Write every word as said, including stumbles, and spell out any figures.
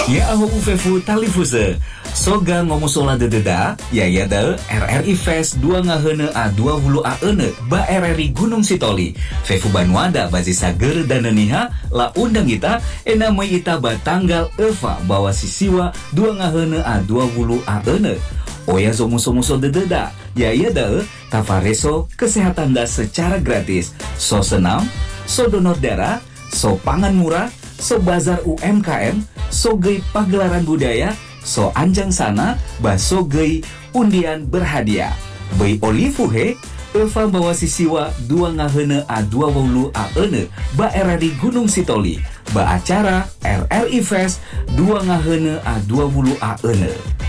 Ya ahu ufefu talifuse Soga ngomusola dededa Ya ya de R R I Fest dua ngahene a dua puluh a ene Ba R R I Gunung Sitoli Fefu Banuada bazisa ger dan neniha La undang ita Ena mai ita ba tanggal Eva bawa sisiwa dua ngahene a dua puluh a ene Oya zomuso-muso dededa Ya ya de Tafareso kesehatan da secara gratis So senam So donor darah So pangan murah So bazar U M K M, so gei pagelaran budaya, so anjang sana, ba so gei undian berhadiah. Bai olifuhe, Eva bawa sisiwa dua ngahene a dua puluh a ene, ba R R I Gunung Sitoli, ba acara R R I Fest dua ngahene a dua puluh a ene.